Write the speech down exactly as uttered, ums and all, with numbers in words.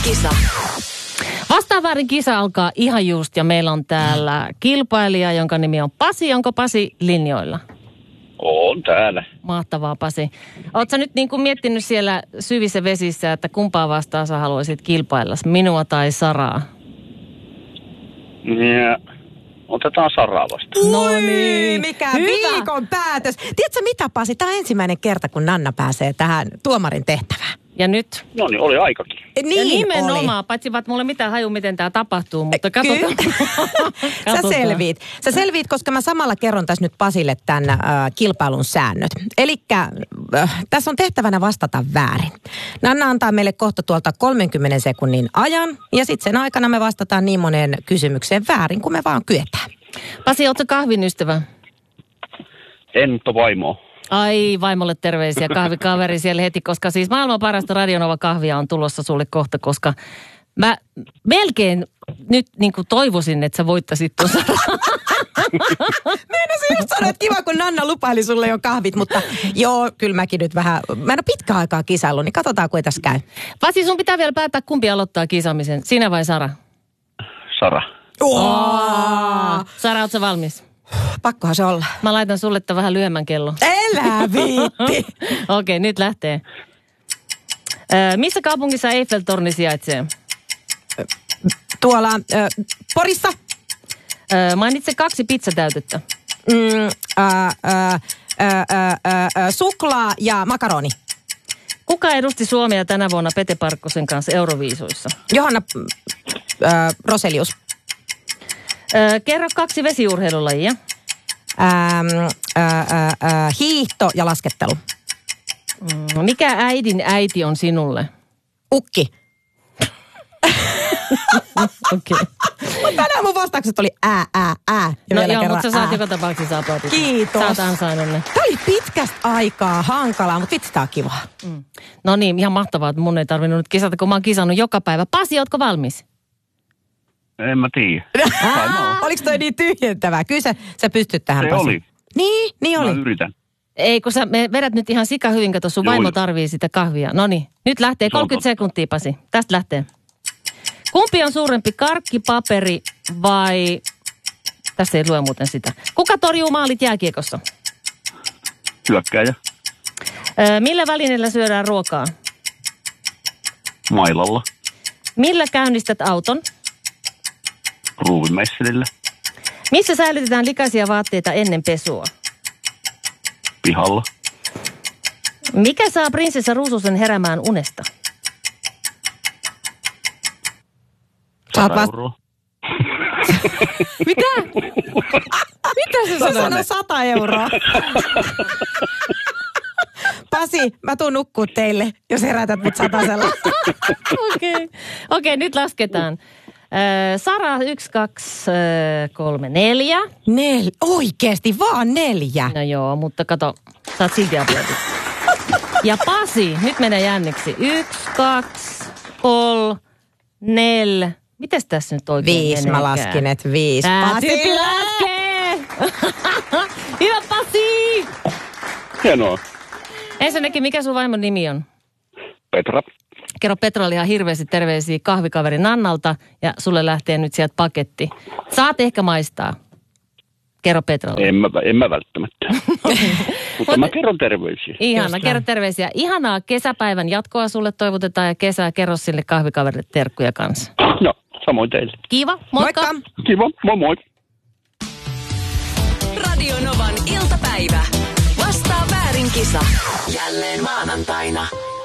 kisa. Vastaan väärin kisa alkaa ihan just ja meillä on täällä kilpailija, jonka nimi on Pasi. Onko Pasi linjoilla? On täällä. Mahtavaa, Pasi. Ootko sä nyt niin kuin miettinyt siellä syvissä vesissä, että kumpaa vastaan sä haluaisit kilpailla, minua tai Saraa? Ja, otetaan Saraa vastaan. No niin, mikä hyvä. viikon päätös. Tiedätkö mitä, Pasi? Tämä on ensimmäinen kerta, kun Nanna pääsee tähän tuomarin tehtävään. Ja nyt? No niin, oli aikakin. Niin ja nimenomaan, oli. paitsi että mulla ei mitään haju, miten tämä tapahtuu, mutta katsotaan. Sä selviit. Sä selviit, koska mä samalla kerron tässä nyt Pasille tämän äh, kilpailun säännöt. Elikkä äh, tässä on tehtävänä vastata väärin. Nanna antaa meille kohta tuolta kolmenkymmenen sekunnin ajan, ja sitten sen aikana me vastataan niin moneen kysymykseen väärin, kun me vaan kyetään. Pasi, ootko kahvin ystävä? En, mutta vaimoa. Ai, vaimolle terveisiä, kahvikaveri siellä heti, koska siis maailman parasta Radionova kahvia on tulossa sulle kohta, koska mä melkein nyt niin kuin toivoisin, että sä voittaisit tuossa. Meinasin just sanoa, että kiva, kun Nanna lupaili sulle jo kahvit, mutta joo, kyllä mäkin nyt vähän, mä en ole pitkä aikaa kisaillut, niin katsotaan, kuinka tässä käy. Pasi, sun pitää vielä päättää, kumpi aloittaa kisaamisen, sinä vai Sara? Sara. Oh. Sara, ootko sä valmis? Pakkohan se olla. Mä laitan sulle tämän vähän lyhyemmän kello. Elää viitti. Okei, nyt lähtee. Ö, missä kaupungissa Eiffel-torni sijaitsee? Tuolla äh, Porissa. Ö, mainitse kaksi pizzatäytettä. Mm, äh, äh, äh, äh, äh, suklaa ja makaroni. Kuka edusti Suomea tänä vuonna Pete Parkkosen kanssa Euroviisuissa? Johanna äh, Roselius. Ö, kerro kaksi vesiurheilulajia. Ähm, äh, äh, äh, hiihto ja laskettelu. Mm, mikä äidin äiti on sinulle? Ukki. Okei. Okay. Mutta tänään mun vastaukset oli ää, ää, ää. No joo, mutta sä saat joka tapauksessa aplautit. Kiitos. Sä oot ansainnut ne. Tämä oli pitkästä aikaa hankalaa, mutta vitsi tää on kivaa. Mm. No niin, ihan mahtavaa, että mun ei tarvinnut nyt kisata, kun mä oon kisannut joka päivä. Pasi, ootko valmis? En mä tiedä. Oliko toi niin tyhjentävää? Kyllä sä, sä pystyt tähän, Se Pasi. oli. Niin, niin oli. Mä yritän. Ei, kun sä me vedät nyt ihan sika hyvin, kato sun Joo, vaimo joo. tarvii sitä kahvia. No niin, nyt lähtee Se on kolmekymmentä totta. sekuntia, Pasi. Tästä lähtee. Kumpi on suurempi, karkkipaperi vai... Tässä ei lue muuten sitä. Kuka torjuu maalit jääkiekossa? Hyökkääjä. Öö, millä välineellä syödään ruokaa? Mailalla. Millä käynnistät auton? Ruuvimesselillä. Missä säilytetään likaisia vaatteita ennen pesua? Pihalla. Mikä saa prinsessa Ruususen heräämään unesta? Saat Sata vast- euroa. Mitä? Mitä sä Sä sanoit? sanoi sata euroa. Pasi, mä tuun nukkuu teille, jos herätät mut satasella. Okei, okay. okay, nyt lasketaan. Öö, Sara, yksi, kaksi, kolme, neljä. Nel, oikeesti vaan neljä. No joo, mutta kato, saat silti aplautit. Ja Pasi, nyt menee jänniksi. Yksi, kaksi, kolme, neljä. Mites tässä nyt oikein Viisi, mä meneekään? laskin, että viisi. Tää Pasi tyyppi laskee! Hyvä Pasi! Hienoa. Ensinnäkin, mikä sun vaimon nimi on? Petra. Kerro Petralle ihan hirveästi terveisiä kahvikaveri Nannalta ja sulle lähtee nyt sieltä paketti. Saat ehkä maistaa. Kerro Petralle. En mä, en mä välttämättä. Mutta mä kerron terveisiä. Ihana, kerro terveisiä. Ihanaa kesäpäivän jatkoa sulle toivotetaan ja kesää kerro sille kahvikaverille terkkuja kanssa. No, samoin teille. Kiva, moikka. Moikka. Kiva, moi moi. Radio Novan iltapäivä. Vastaa väärin kisa. Jälleen maanantaina.